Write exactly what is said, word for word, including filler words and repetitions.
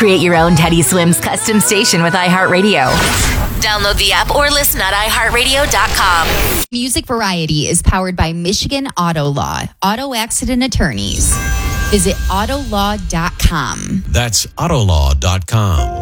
Create your own Teddy Swims custom station with iHeartRadio. Download the app or listen at i heart radio dot com. Music Variety is powered by Michigan Auto Law, auto accident attorneys. Visit auto law dot com. That's auto law dot com.